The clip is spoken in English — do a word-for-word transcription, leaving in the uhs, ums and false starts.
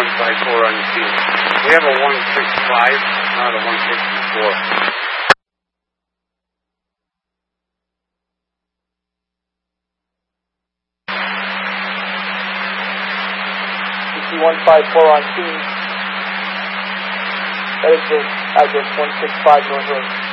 one five four on the field. We have a one six five, not a one sixty-four. one five four on scene. That is the address one six five North Road.